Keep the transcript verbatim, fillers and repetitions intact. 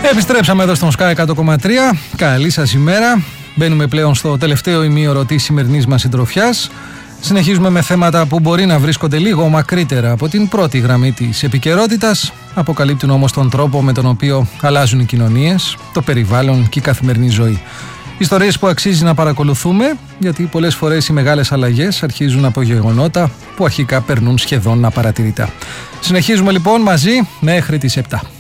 Επιστρέψαμε εδώ στον Sky εκατό κόμμα τρία. Καλή σας ημέρα. Μπαίνουμε πλέον στο τελευταίο ημίωρο της σημερινής μας συντροφιάς. Συνεχίζουμε με θέματα που μπορεί να βρίσκονται λίγο μακρύτερα από την πρώτη γραμμή της επικαιρότητας. Αποκαλύπτουν όμως τον τρόπο με τον οποίο αλλάζουν οι κοινωνίες, το περιβάλλον και η καθημερινή ζωή. Ιστορίες που αξίζει να παρακολουθούμε, γιατί πολλές φορές οι μεγάλες αλλαγές αρχίζουν από γεγονότα που αρχικά περνούν σχεδόν απαρατηρητά. Συνεχίζουμε λοιπόν μαζί μέχρι τις επτά.